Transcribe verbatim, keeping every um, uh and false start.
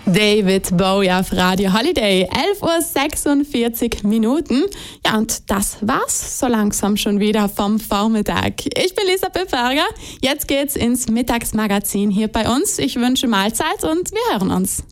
David Bowie auf Radio Holiday, elf Uhr sechsundvierzig Minuten. Ja, und das war's so langsam schon wieder vom Vormittag. Ich bin Lisa Pfefferger. Jetzt geht's ins Mittagsmagazin hier bei uns. Ich wünsche Mahlzeit und wir hören uns.